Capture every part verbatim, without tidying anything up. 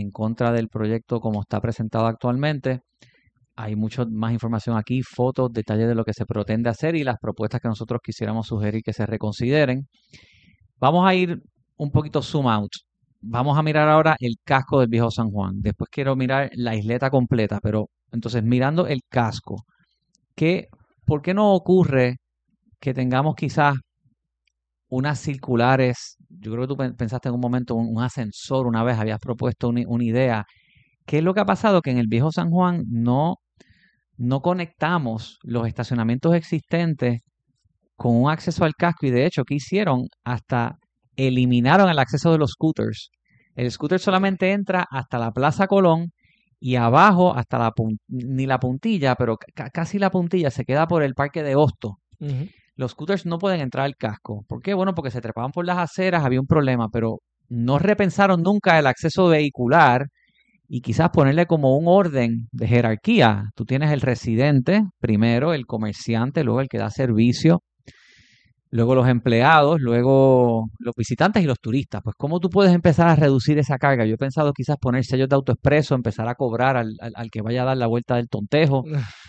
en contra del proyecto como está presentado actualmente. Hay mucha más información aquí, fotos, detalles de lo que se pretende hacer y las propuestas que nosotros quisiéramos sugerir que se reconsideren. Vamos a ir un poquito zoom out. Vamos a mirar ahora el casco del viejo San Juan. Después quiero mirar la isleta completa, pero entonces mirando el casco, ¿qué, ¿por qué no ocurre que tengamos quizás unas circulares? Yo creo que tú pen- pensaste en un momento un, un ascensor, una vez habías propuesto una, una idea. ¿Qué es lo que ha pasado? Que en el viejo San Juan no, no conectamos los estacionamientos existentes con un acceso al casco y de hecho, ¿qué hicieron? Hasta eliminaron el acceso de los scooters. El scooter solamente entra hasta la Plaza Colón y abajo hasta la pun- ni la puntilla, pero ca- casi la puntilla se queda por el Parque de Hosto. Ujú. Los scooters no pueden entrar al casco. ¿Por qué? Bueno, porque se trepaban por las aceras, había un problema, pero no repensaron nunca el acceso vehicular y quizás ponerle como un orden de jerarquía. Tú tienes el residente, primero el comerciante, luego el que da servicio, luego los empleados, luego los visitantes y los turistas. Pues, ¿cómo tú puedes empezar a reducir esa carga? Yo he pensado quizás poner sellos de autoexpreso, empezar a cobrar al, al- al que vaya a dar la vuelta del tontejo,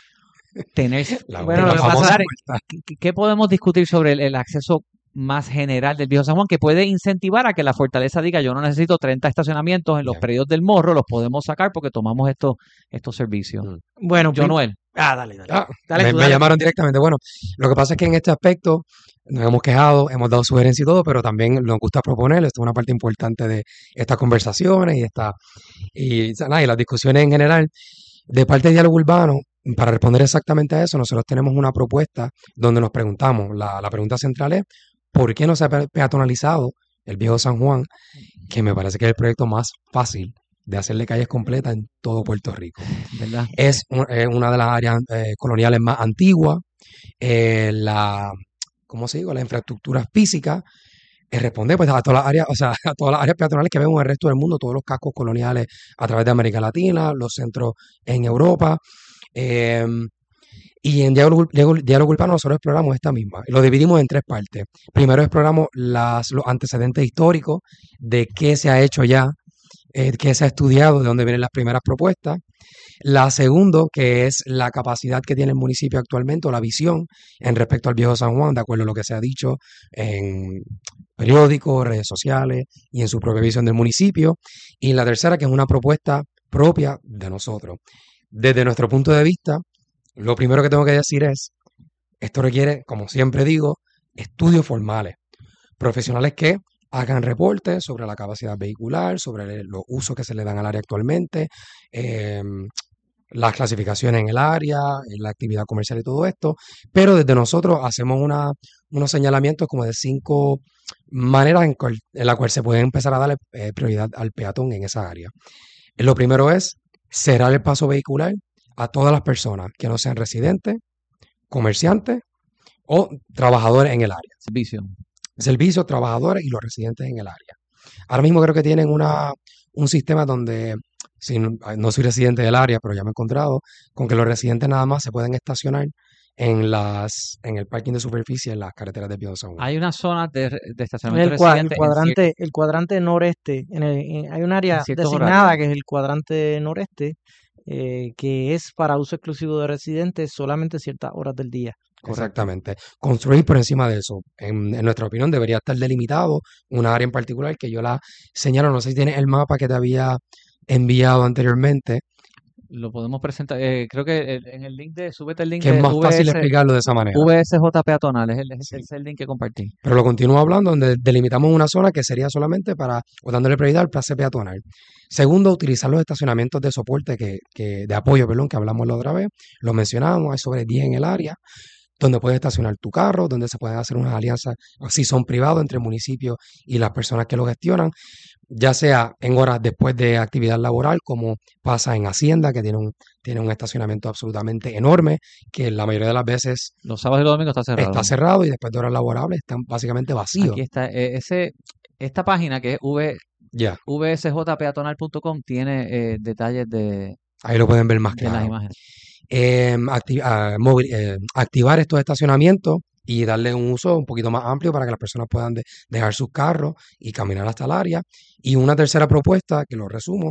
tener, La, Bueno, la lo que famosa pasa- vuelta. ¿qué, qué podemos discutir sobre el, el acceso más general del viejo San Juan que puede incentivar a que la fortaleza diga yo no necesito treinta estacionamientos en los Ya. predios del Morro, los podemos sacar porque tomamos estos, estos servicios? Mm. Bueno, John prim- Noel. ah, dale, dale. Ah, Dale me, tú, me dale. llamaron directamente. Bueno, lo que pasa es que en este aspecto nos hemos quejado, hemos dado sugerencias y todo, pero también nos gusta proponer, esto es una parte importante de estas conversaciones y esta y, o sea, nada, y las discusiones en general. De parte de Diálogo Urbano, para responder exactamente a eso, nosotros tenemos una propuesta donde nos preguntamos, la, la pregunta central es, ¿por qué no se ha pe- peatonalizado el viejo San Juan? Que me parece que es el proyecto más fácil de hacerle calles completas en todo Puerto Rico. ¿Verdad? Es un- eh, una de las áreas eh, coloniales más antiguas, eh, la, ¿cómo se digo? La infraestructura física eh, responde pues a todas las áreas, o sea, a todas las áreas peatonales que vemos en el resto del mundo, todos los cascos coloniales a través de América Latina, los centros en Europa. eh, y en Diálogo, Diálogo- Diálogo Urbano nosotros exploramos esta misma. Lo dividimos en tres partes. Primero exploramos las, los antecedentes históricos de qué se ha hecho ya, eh, qué se ha estudiado, de dónde vienen las primeras propuestas. La segunda, que es la capacidad que tiene el municipio actualmente o la visión en respecto al viejo San Juan, de acuerdo a lo que se ha dicho en periódicos, redes sociales y en su propia visión del municipio. Y la tercera, que es una propuesta propia de nosotros. Desde nuestro punto de vista, lo primero que tengo que decir es, esto requiere, como siempre digo, estudios formales, profesionales que hagan reportes sobre la capacidad vehicular, sobre los usos que se le dan al área actualmente, eh, las clasificaciones en el área, en la actividad comercial y todo esto, pero desde nosotros hacemos una, unos señalamientos como de cinco maneras en, cual- en la cual se puede empezar a darle eh, prioridad al peatón en esa área. Lo primero es cerrar el paso vehicular a todas las personas que no sean residentes, comerciantes o trabajadores en el área. Servicio. Servicios, trabajadores y los residentes en el área. Ahora mismo creo que tienen una, un sistema donde, si no, no soy residente del área, pero ya me he encontrado con que los residentes nada más se pueden estacionar en las en el parking de superficie en las carreteras de Viejo San Juan. Hay unas zonas de, re- de estacionamiento El, cua- el residente en cuadrante, el cuadrante noreste. En el- en- hay un área en ciertos designada horarios. que es el cuadrante noreste, eh, que es para uso exclusivo de residentes solamente ciertas horas del día. Exactamente. Construir por encima de eso. En, en nuestra opinión debería estar delimitado una área en particular que yo la señalo. No sé si tienes el mapa que te había enviado anteriormente, Lo podemos presentar. eh, creo que el- en el link de, súbete el link que es de más fácil V S, explicarlo de esa manera. V S J peatonal, es el, es Sí. el- es el link que compartí. Pero lo continúo hablando, donde delimitamos una zona que sería solamente para, o dándole prioridad al pase peatonal. Segundo, utilizar los estacionamientos de soporte, que, que, de apoyo, perdón, que hablamos la otra vez. Lo mencionamos, hay sobre diez en el área, donde puedes estacionar tu carro, donde se pueden hacer unas alianzas, si son privados, entre el municipio y las personas que lo gestionan, ya sea en horas después de actividad laboral, como pasa en Hacienda, que tiene un, tiene un estacionamiento absolutamente enorme, que la mayoría de las veces Los sábados y los domingos está cerrado. está cerrado y después de horas laborables están básicamente vacíos. Aquí está. eh, ese, esta página que es v, Ya, v s j peatonal punto com tiene eh, detalles de, ahí lo pueden ver más de las claro. imágenes. Eh, acti- ah, móvil- eh, activar estos estacionamientos y darle un uso un poquito más amplio para que las personas puedan de- dejar sus carros y caminar hasta el área. Y una tercera propuesta, que lo resumo,